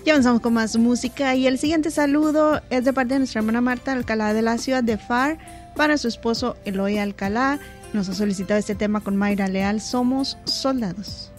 Ya avanzamos con más música y el siguiente saludo es de parte de nuestra hermana Marta Alcalá de la ciudad de Far para su esposo Eloy Alcalá. Nos ha solicitado este tema con Mayra Leal, Somos Soldados.